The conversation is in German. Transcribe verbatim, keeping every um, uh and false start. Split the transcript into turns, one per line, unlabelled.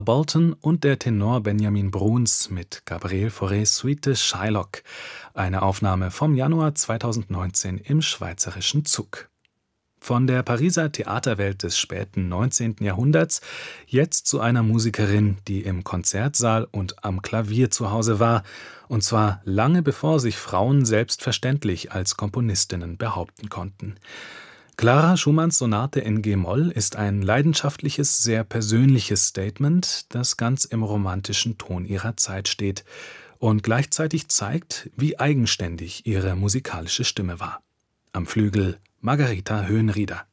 Bolton und der Tenor Benjamin Bruns mit Gabriel Faurés Suite Shylock, eine Aufnahme vom Januar zweitausendneunzehn im Schweizerischen Zug. Von der Pariser Theaterwelt des späten neunzehnten Jahrhunderts jetzt zu einer Musikerin, die im Konzertsaal und am Klavier zu Hause war, und zwar lange bevor sich Frauen selbstverständlich als Komponistinnen behaupten konnten. Clara Schumanns Sonate in G-Moll ist ein leidenschaftliches, sehr persönliches Statement, das ganz im romantischen Ton ihrer Zeit steht und gleichzeitig zeigt, wie eigenständig ihre musikalische Stimme war. Am Flügel Margarita Höhenrieder.